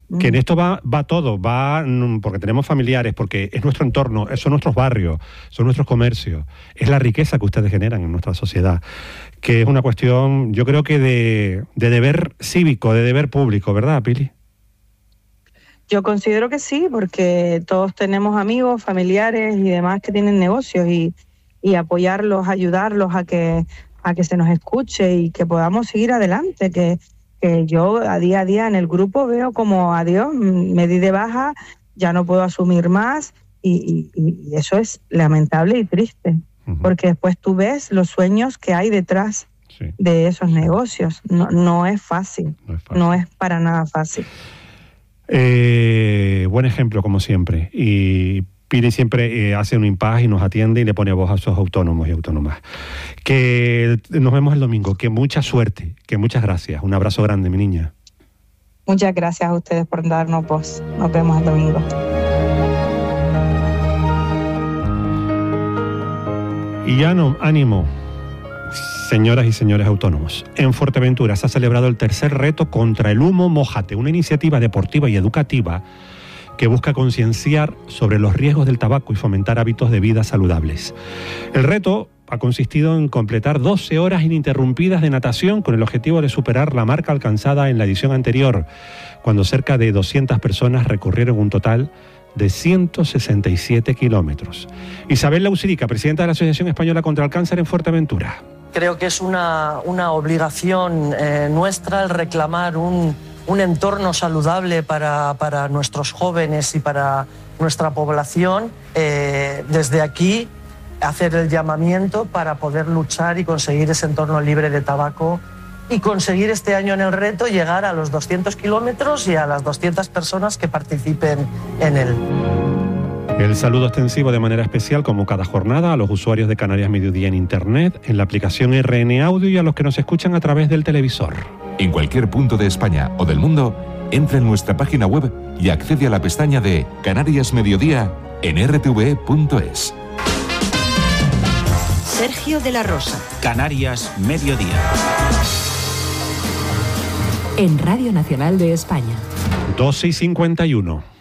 Que en esto va todo, porque tenemos familiares, porque es nuestro entorno, son nuestros barrios, son nuestros comercios, es la riqueza que ustedes generan en nuestra sociedad, que es una cuestión, yo creo que de deber cívico, de deber público, ¿verdad, Pili? Yo considero que sí, porque todos tenemos amigos, familiares y demás que tienen negocios y apoyarlos, ayudarlos a que se nos escuche y que podamos seguir adelante, que yo a día en el grupo veo como adiós, me di de baja, ya no puedo asumir más y eso es lamentable y triste, porque después tú ves los sueños que hay detrás de esos negocios. No es fácil, no es para nada fácil. Buen ejemplo, como siempre. Y Pili siempre hace un impasse y nos atiende y le pone voz a esos autónomos y autónomas. Que nos vemos el domingo. Que mucha suerte, que muchas gracias. Un abrazo grande, mi niña. Muchas gracias a ustedes por darnos voz. Nos vemos el domingo. Y ya no, ánimo. Señoras y señores autónomos, en Fuerteventura se ha celebrado el tercer reto contra el humo Mójate, una iniciativa deportiva y educativa que busca concienciar sobre los riesgos del tabaco y fomentar hábitos de vida saludables. El reto ha consistido en completar 12 horas ininterrumpidas de natación con el objetivo de superar la marca alcanzada en la edición anterior, cuando cerca de 200 personas recorrieron un total de 167 kilómetros. Isabel Lausirica, presidenta de la Asociación Española contra el Cáncer en Fuerteventura. Creo que es una obligación nuestra el reclamar un entorno saludable para nuestros jóvenes y para nuestra población. Desde aquí, hacer el llamamiento para poder luchar y conseguir ese entorno libre de tabaco y conseguir este año en el reto llegar a los 200 kilómetros y a las 200 personas que participen en él. El saludo extensivo de manera especial, como cada jornada, a los usuarios de Canarias Mediodía en Internet, en la aplicación RN Audio y a los que nos escuchan a través del televisor. En cualquier punto de España o del mundo, entra en nuestra página web y accede a la pestaña de Canarias Mediodía en rtve.es. Sergio de la Rosa. Canarias Mediodía. En Radio Nacional de España. 12:51.